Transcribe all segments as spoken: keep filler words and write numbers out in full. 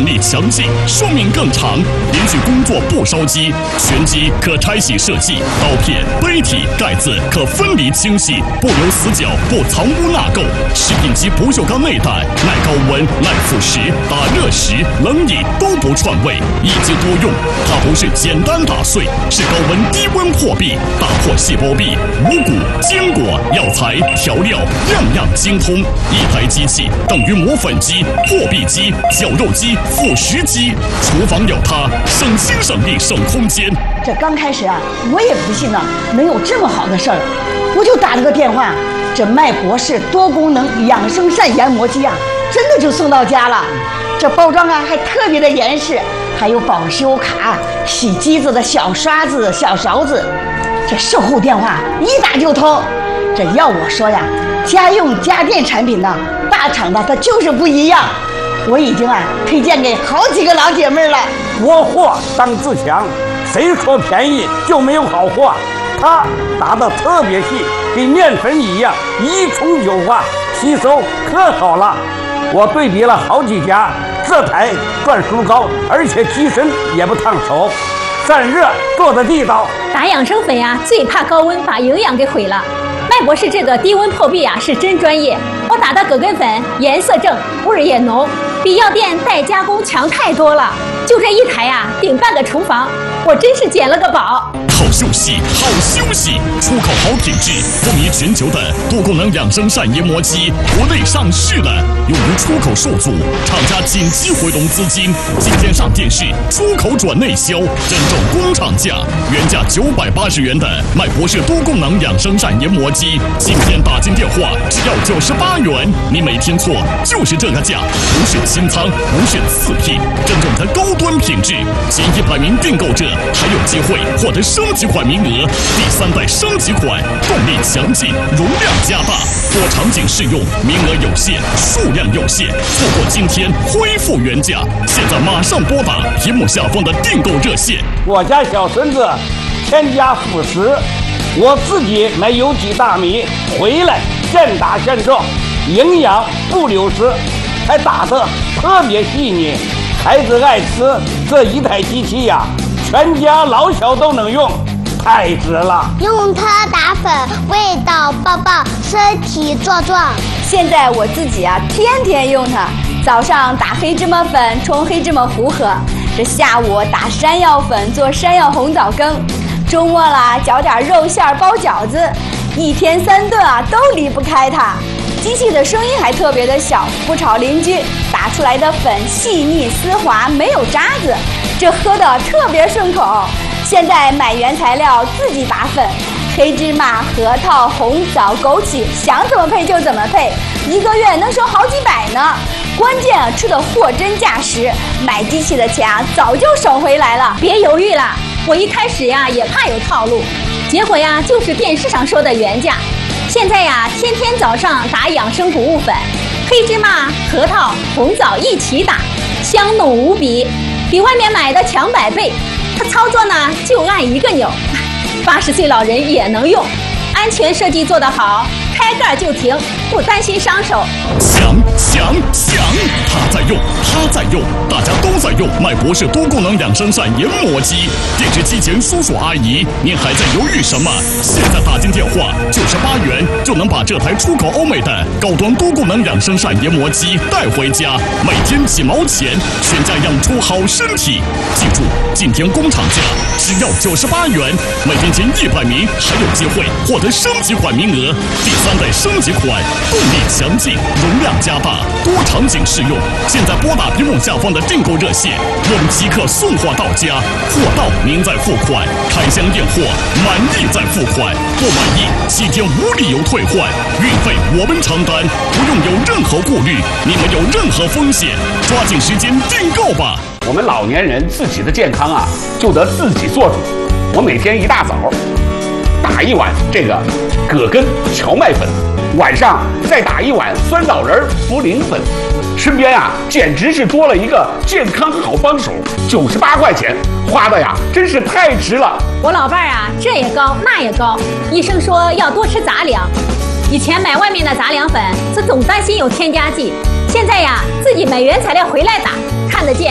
力强劲，寿命更长，连续工作不烧机。全机可拆洗设计，刀片、杯体、盖子可分离清洗，不留死角，不藏污纳垢。食品级不锈钢内胆，耐高温、耐腐蚀，打热时、冷饮都不串味，一机多用。它不是简单打碎，是高温低温破壁，打破细胞壁，五谷、坚果、药材、调料，样样精通。一台机器等于磨粉机、破壁机、绞肉机、腐蚀机。厨房有它，省心省力省空间。 这刚开始啊，我也不信呢，能有这么好的事儿，我就打了个电话，这麦博士多功能养生膳研磨机啊，真的就送到家了。这包装啊还特别的严实，还有保修卡、洗机子的小刷子、小勺子。这售后电话一打就通。这要我说呀，家用家电产品呢，大厂的它就是不一样。我已经啊推荐给好几个老姐妹了。 国货当自强，谁说便宜就没有好货？它打得特别细，跟面粉一样，一冲就化，吸收可好了。我对比了好几家，这台转速高，而且机身也不烫手，散热做的地道。 打养生粉呀、啊，最怕高温把营养给毁了。麦博士这个低温破壁啊是真专业，我打的葛根粉颜色正，味儿也浓，比药店代加工强太多了。就这一台啊，顶半个厨房，我真是捡了个宝。 好休息，好休息，出口好品质，风靡全球的多功能养生膳研磨机，国内上市了，由于出口受阻，厂家紧急回笼资金，今天上电视，出口转内销，真正工厂价，原价九百八十元的麦博士多功能养生膳研磨机，今天打进电话只要九十八元，你没听错，就是这个价，不选清仓，不选次品，真正的高端品质，前一百名订购者还有机会获得升级款名额，第三代升级款，动力强劲，容量加大，多场景适用，名额有限，数量有限，错过今天恢复原价，现在马上拨打屏幕下方的订购热线。 我家小孙子添加辅食，我自己买有机大米回来现打现种，营养不流失，还打得特别细腻，孩子爱吃。这一台机器呀、啊，全家老小都能用，太值了。 用它打粉，味道爆爆，身体壮壮。 现在我自己啊，天天用它。早上打黑芝麻粉冲黑芝麻糊喝，这下午打山药粉做山药红枣羹，周末啦搅点肉馅包饺子，一天三顿啊都离不开它。机器的声音还特别的小，不吵邻居，打出来的粉细腻丝滑，没有渣子，这喝的特别顺口。现在买原材料自己打粉，黑芝麻、核桃、红枣、枸杞，想怎么配就怎么配，一个月能省好几百呢。关键啊，吃的货真价实，买机器的钱啊早就省回来了。 别犹豫了，我一开始呀也怕有套路，结果呀就是电视上说的原价。现在呀，天天早上打养生谷物粉，黑芝麻、核桃、红枣一起打，香浓无比，比外面买的强百倍。它操作呢就按一个钮，八十岁老人也能用，安全设计做得好，开盖就停，不担心伤手。 响响响，他在用，他在用，大家都在用麦博士多功能养生膳研磨机。电视机前叔叔阿姨，您还在犹豫什么？现在打进电话，九十八元就能把这台出口欧美的高端多功能养生膳研磨机带回家，每天几毛钱，全家养出好身体。记住，今天工厂价只要九十八元，每天前一百名还有机会获得升级款名额。第三代升级款，动力强劲，容量加大，多场景适用。现在拨打屏幕下方的订购热线，我们即刻送货到家，货到您再付款，开箱验货，满意再付款，不满意七天无理由退换，运费我们承担，不用有任何顾虑，你们有任何风险，抓紧时间订购吧。 我们老年人自己的健康啊，就得自己做主。我每天一大早打一碗这个葛根荞麦粉，晚上再打一碗酸枣仁茯苓粉，身边啊简直是多了一个健康好帮手。九十八块钱花的呀，真是太值了。 我老伴儿啊，这也高那也高，医生说要多吃杂粮。以前买外面的杂粮粉，是总担心有添加剂，现在呀自己买原材料回来打，看得见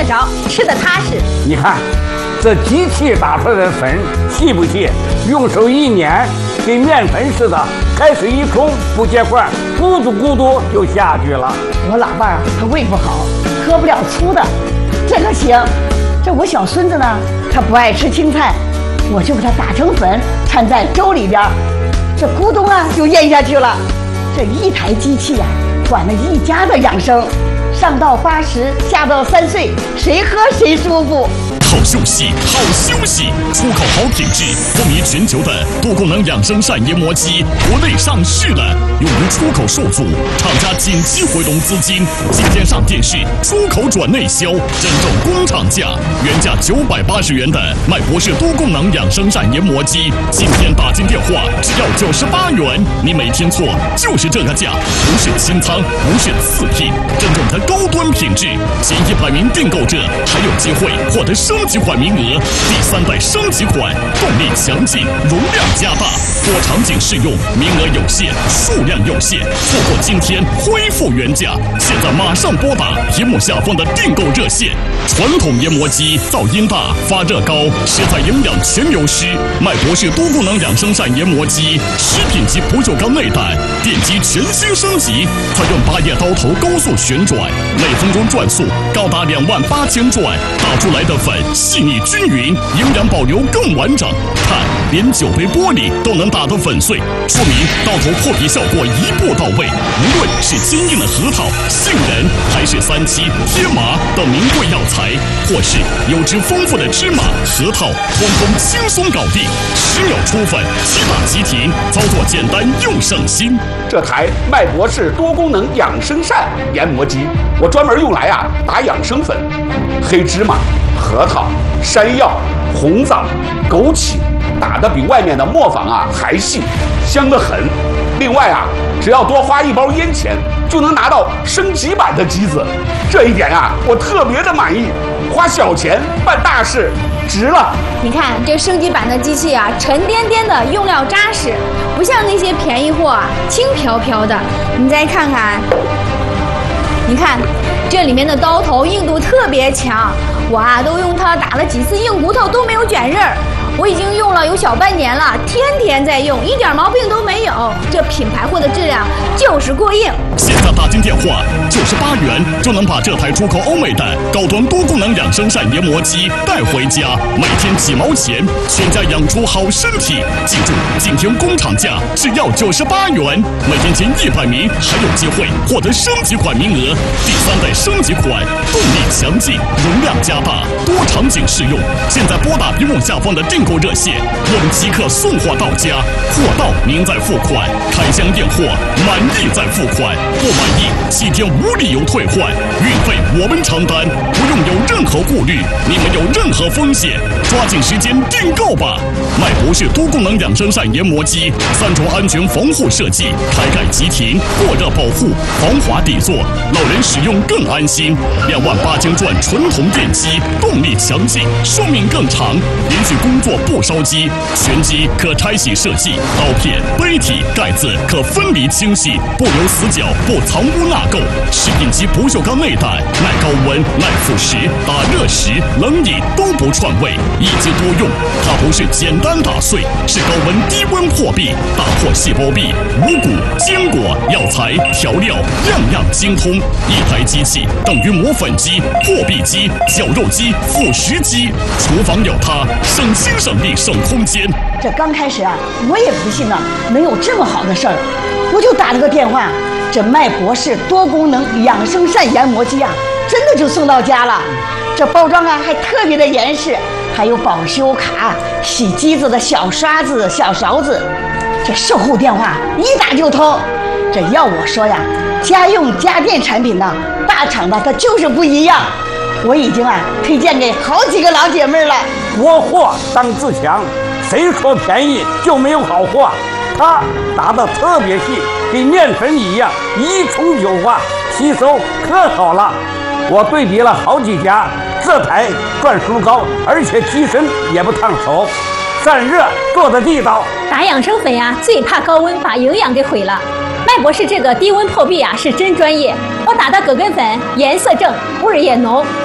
着，吃得踏实。 你看，这机器打出来的粉细不细？用手一碾，跟面粉似的，开水一冲，不结块，咕嘟咕嘟就下去了。 我老伴儿他胃不好，喝不了粗的，这个行。这我小孙子呢，他不爱吃青菜，我就给他打成粉，掺在粥里边，这咕咚啊就咽下去了。这一台机器呀、啊，管了一家的养生，上到八十，下到三岁，谁喝谁舒服。 好休息，好休息！出口好品质，风靡全球的多功能养生膳研磨机，国内上市了，用于出口受阻，厂家紧急回笼资金，今天上电视，出口转内销，真正工厂价，原价九百八十元的麦博士多功能养生膳研磨机，今天打进电话只要九十八元，你没听错，就是这个价，不是清仓，不是次品，真正的高端品质，前一百名订购者还有机会获得升级款名额，第三代升级款，动力强劲，容量加大，多场景适用，名额有限，数量有限，错过今天恢复原价，现在马上拨打屏幕下方的订购热线。传统研磨机噪音大，发热高，食材营养全流失。麦博士多功能养生膳研磨机，食品级不锈钢内胆，电机全新升级，采用八叶刀头高速旋转，每分钟转速高达两万八千转，打出来的粉细腻均匀，营养保留更完整。看，连酒杯玻璃都能打得粉碎，说明刀头破皮效果一步到位。无论是坚硬的核桃、杏仁，还是三七、天麻等名贵药材，或是油脂丰富的芝麻、核桃，通通轻松搞定，十秒出粉，即打即停，操作简单又省心。 这台麦博士多功能养生膳研磨机，我专门用来啊打养生粉，黑芝麻、核桃、山药、红枣、枸杞，打得比外面的磨坊啊还细，香得很。另外啊，只要多花一包烟钱，就能拿到升级版的机子，这一点啊我特别的满意。花小钱办大事，值了。 你看这升级版的机器啊，沉甸甸的，用料扎实，不像那些便宜货啊轻飘飘的。你再看看，你看这里面的刀头硬度特别强，我啊都用它打了几次硬骨头都没有卷刃儿。我已经用了有小半年了，天天在用，一点毛病都没有。这品牌货的质量就是过硬。 现在打进电话，九十八元就能把这台出口欧美的高端多功能养生膳研磨机带回家，每天几毛钱，全家养出好身体。记住，今天工厂价只要九十八元，每天前一百名还有机会获得升级款名额。第三代升级款，动力强劲，容量加大，多场景适用。现在拨打屏幕下方的订购热线，我们即刻送货到家，货到您再付款，开箱验货，满意再付款，不满意七天无理由退换，运费我们承担，不用有任何顾虑，你们有任何风险，抓紧时间订购吧。麦博士多功能养生膳研磨机，三重安全防护设计，开盖即停，过热保护，防滑底座，老人使用更安心。两万八千转纯铜电机，动力强劲，寿命更长，连续工作不烧机，全机可拆洗设计，刀片、杯体、盖子可分离清洗，不留死角，不藏污纳垢。食品级不锈钢内胆，耐高温、耐腐蚀，打热时、冷饮都不串味，一机多用。它不是简单打碎，是高温低温破壁，打破细胞壁，五谷、坚果、药材、调料，样样精通。一台机器等于磨粉机、破壁机、绞肉机、腐蚀机，厨房有它，省心省力省空间。 这刚开始啊，我也不信呐、啊，能有这么好的事儿，我就打了个电话，这麦博士多功能养生膳研磨机啊，真的就送到家了。这包装啊还特别的严实，还有保修卡、洗机子的小刷子、小勺子。这售后电话一打就通。这要我说呀，家用家电产品呢，大厂的它就是不一样。我已经啊推荐给好几个老姐妹了。 国货当自强，谁说便宜就没有好货？它打得特别细，跟面粉一样，一冲就化，吸收可好了。我对比了好几家，这台转速高，而且机身也不烫手，散热做的地道。 打养生粉呀、啊，最怕高温把营养给毁了。麦博士这个低温破壁啊是真专业，我打的葛根粉颜色正，味儿也浓，